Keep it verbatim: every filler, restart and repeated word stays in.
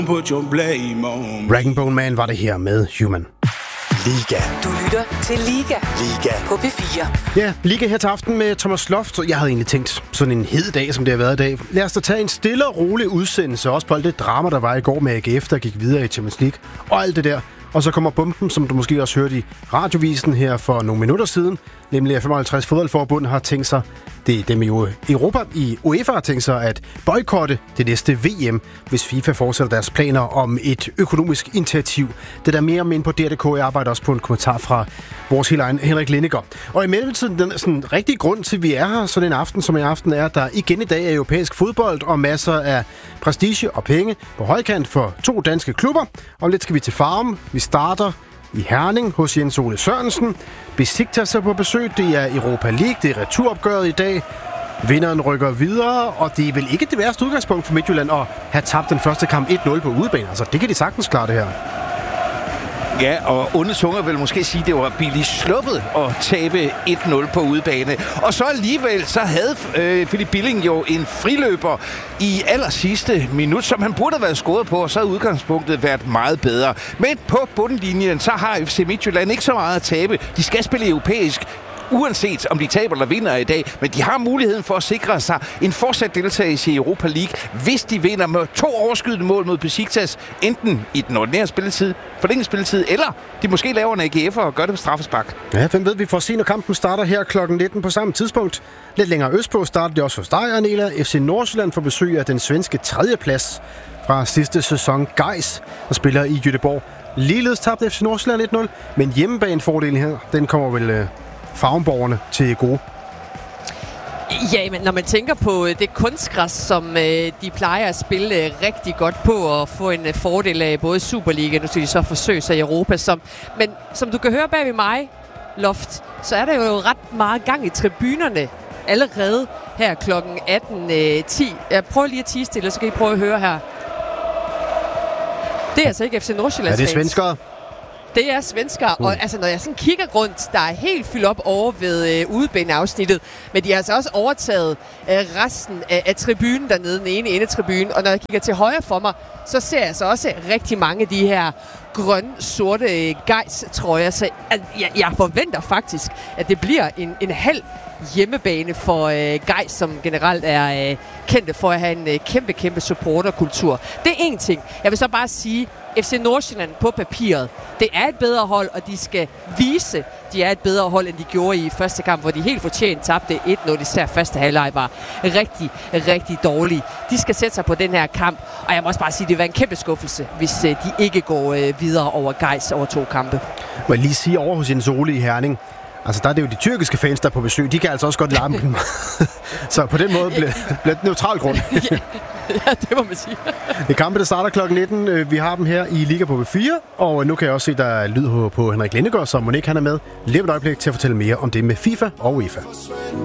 Rag Bone Man var det her med Human. Liga. Du lytter til Liga. Liga. På P fire. Ja, Liga her til aften med Thomas Loft. Jeg havde egentlig tænkt sådan en hed dag, som det har været i dag. Lad os da tage en stille og rolig udsendelse. Også på alt det drama, der var i går med A G F, der gik videre i Champions League. Og alt det der. Og så kommer bomben, som du måske også hørte i radiovisen her for nogle minutter siden. Nemlig at femoghalvtreds fodboldforbund har tænkt sig, det er dem i Europa, i UEFA har tænkt sig at boykotte det næste V M, hvis FIFA fortsætter deres planer om et økonomisk initiativ. Det der mere om ind på D R punktum D K. Jeg arbejder også på en kommentar fra vores helt egen Henrik Lindegaard. Og i mellemtiden, den sådan rigtig grund til, at vi er her sådan en aften som en aften, er, at der igen i dag er europæisk fodbold og masser af prestige og penge på højkant for to danske klubber. Om lidt skal vi til Farum. Vi starter i Herning hos Jens Ole Sørensen. Besiktas er på besøg. Det er Europa League. Det er returopgøret i dag. Vinderen rykker videre, og det er vel ikke det værste udgangspunkt for Midtjylland at have tabt den første kamp et nul på udebane. Altså, det kan de sagtens klare det her. Ja, og onde tunger vil måske sige, at det var billigt sluppet at tabe et nul på udebane. Og så alligevel, så havde øh, Philip Billing jo en friløber i aller sidste minut, som han burde have været scoret på, og så havde udgangspunktet været meget bedre. Men på bundlinjen, så har F C Midtjylland ikke så meget at tabe. De skal spille europæisk, uanset om de taber eller vinder i dag, men de har muligheden for at sikre sig en fortsat deltagelse i Europa League, hvis de vinder med to overskydende mål mod Besiktas, enten i den ordinære spilletid, forlænget spilletid, eller de måske laver en A G F og gør det på straffespark. Ja, hvem ved, vi får se, når kampen starter her klokken nitten på samme tidspunkt. Lidt længere østpå starter det også hos dig, Arnela. F C Nordsjælland får besøg af den svenske tredjeplads fra sidste sæson. Gais, der spiller i Göteborg. Ligeledes tabte F C Nordsjælland et nul, men hjemmebanefordelen her, den kommer vel øh, farvenborgerne til gode. Ja, men når man tænker på det kunstgræs, som øh, de plejer at spille øh, rigtig godt på og få en øh, fordel af både Superliga, nu skal de så forsøge sig i Europa. Som, men som du kan høre bag ved mig, Loft, så er der jo ret meget gang i tribunerne allerede her klokken atten ti. Jeg prøver lige at tie stille, så kan I prøve at høre her. Det er altså ikke F C Nordsjællands Ja, det er svenskere. Det er svenskere, mm. og altså, når jeg sådan kigger rundt, der er helt fyldt op over ved øh, udebaneafsnittet, men de har altså også overtaget øh, resten af, af tribunen dernede, den ene ende tribune, og når jeg kigger til højre for mig, så ser jeg så også rigtig mange af de her grøn-sorte øh, Gais-trøjer, så altså, jeg, jeg forventer faktisk, at det bliver en, en halv hjemmebane for øh, Gais, som generelt er øh, kendte for at have en øh, kæmpe, kæmpe supporterkultur. Det er en ting. Jeg vil så bare sige, F C Nordsjælland på papiret, det er et bedre hold, og de skal vise, de er et bedre hold, end de gjorde i første kamp, hvor de helt fortjent tabte et nul, især første halvleg var rigtig, rigtig dårlig. De skal sætte sig på den her kamp, og jeg må også bare sige, at det vil være en kæmpe skuffelse, hvis øh, de ikke går øh, videre over Gais over to kampe. Må jeg lige sige over hos Jens Ole i Herning, altså der er det jo de tyrkiske fans, der er på besøg. De kan altså også godt larme dem. Så på den måde bliver det et neutral grund. Ja, det må man sige. Det er kampe, der starter klokken nitten. Vi har dem her i Liga på P fire. Og nu kan jeg også se, der er lyd på Henrik Lindegaard, som Monique han er med. Lige et øjeblik til at fortælle mere om det med FIFA og UEFA.